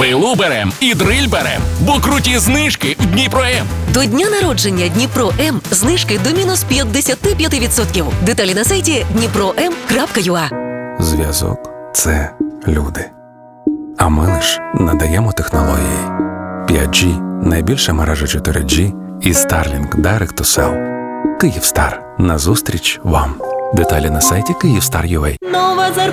Пилу берем і дриль берем, бо круті знижки в Дніпро-М. До дня народження Дніпро-М знижки до мінус 55%. Деталі на сайті dnipro.m.ua. Зв'язок – це люди. А ми лиш надаємо технології. 5G – найбільша мережа 4G і Starlink Direct to Cell. Київстар. Назустріч вам. Деталі на сайті Kyivstar.ua. Нова зарплата.